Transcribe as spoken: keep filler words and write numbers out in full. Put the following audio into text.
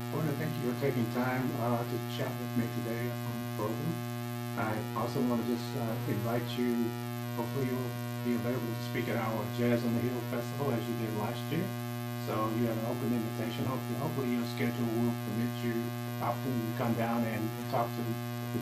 I want to thank you for taking time uh, to chat with me today on the program. I also want to just uh, invite you. Hopefully, you'll be available to speak at our Jazz on the Hill Festival as you did last year. So you have an open invitation. Hopefully, hopefully your schedule will permit you opportunity to come down and talk to